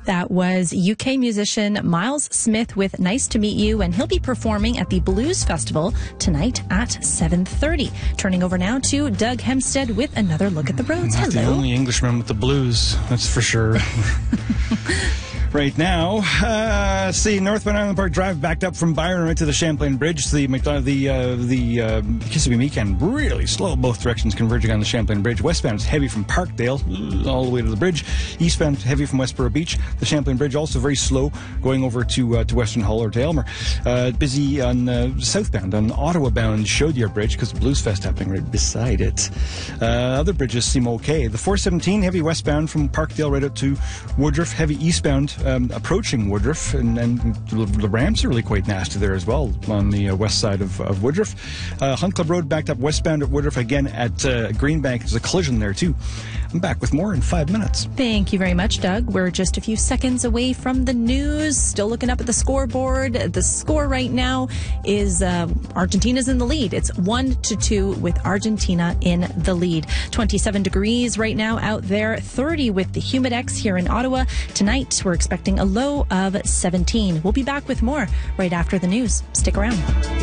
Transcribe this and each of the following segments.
That was UK musician Miles Smith with Nice to Meet You, and he'll be performing at the Blues Festival tonight at 7:30. Turning over now to Doug Hempstead with another look at the roads. Not Hello. the only Englishman with the blues, that's for sure. Right now, northbound Island Park Drive backed up from Byron right to the Champlain Bridge. The Kissimmee Mecan really slow both directions converging on the Champlain Bridge. Westbound is heavy from Parkdale all the way to the bridge. Eastbound heavy from Westboro Beach. The Champlain Bridge also very slow going over to Western Hull or to Aylmer. Busy on southbound on Ottawa bound Chaudière Bridge because the Blues Fest happening right beside it. Other bridges seem okay. The 417 heavy westbound from Parkdale right out to Woodruff. Heavy eastbound approaching Woodruff, and the ramps are really quite nasty there as well on the west side of Woodruff. Hunt Club Road backed up westbound at Woodruff. Again at Greenbank, there's a collision there too. I'm back with more in 5 minutes. Thank you very much, Doug. We're just a few seconds away from the news. Still looking up at the scoreboard. The score right now is Argentina's in the lead. It's 1-2 with Argentina in the lead. 27 degrees right now out there. 30 with the Humidex here in Ottawa. Tonight, we're expecting a low of 17. We'll be back with more right after the news. Stick around.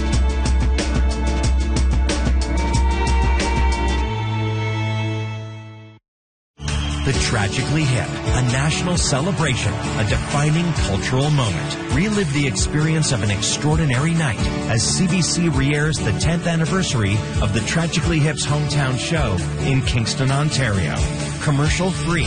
The Tragically Hip, a national celebration, a defining cultural moment. Relive the experience of an extraordinary night as CBC re-airs the 10th anniversary of the Tragically Hip's hometown show in Kingston, Ontario. Commercial free.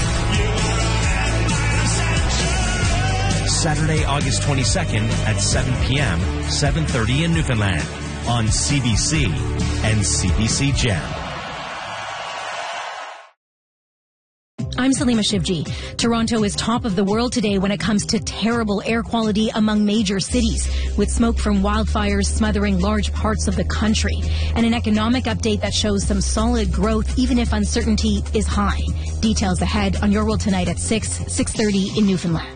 Saturday, August 22nd at 7 p.m., 7:30 in Newfoundland on CBC and CBC Gem. I'm Salima Shivji. Toronto is top of the world today when it comes to terrible air quality among major cities, with smoke from wildfires smothering large parts of the country. And an economic update that shows some solid growth even if uncertainty is high. Details ahead on Your World Tonight at 6:30 in Newfoundland.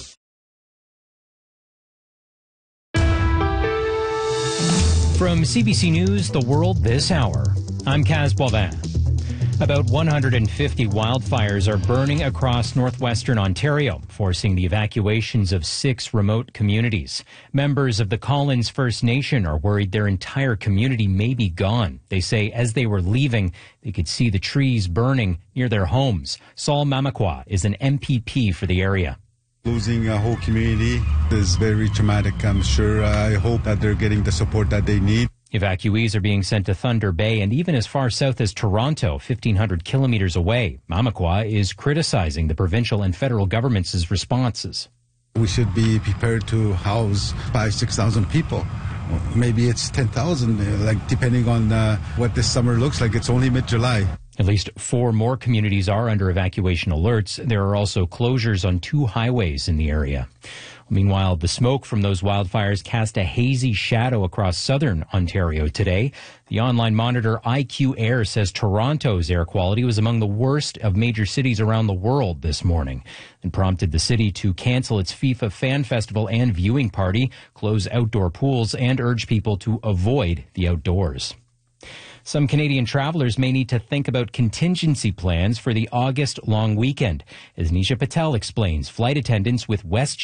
From CBC News, The World This Hour, I'm Kaz Boivin. About 150 wildfires are burning across northwestern Ontario, forcing the evacuations of 6 remote communities. Members of the Collins First Nation are worried their entire community may be gone. They say as they were leaving, they could see the trees burning near their homes. Saul Mamakwa is an MPP for the area. Losing a whole community is very traumatic, I'm sure. I hope that they're getting the support that they need. Evacuees are being sent to Thunder Bay and even as far south as Toronto, 1,500 kilometers away. Mamakwa is criticizing the provincial and federal governments' responses. We should be prepared to house 5,000-6,000 people. Maybe it's 10,000, depending on what this summer looks like. It's only mid-July. At least 4 more communities are under evacuation alerts. There are also closures on 2 highways in the area. Meanwhile, the smoke from those wildfires cast a hazy shadow across southern Ontario today. The online monitor IQ Air says Toronto's air quality was among the worst of major cities around the world this morning and prompted the city to cancel its FIFA Fan Festival and viewing party, close outdoor pools, and urge people to avoid the outdoors. Some Canadian travelers may need to think about contingency plans for the August long weekend. As Nisha Patel explains, flight attendants with WestJet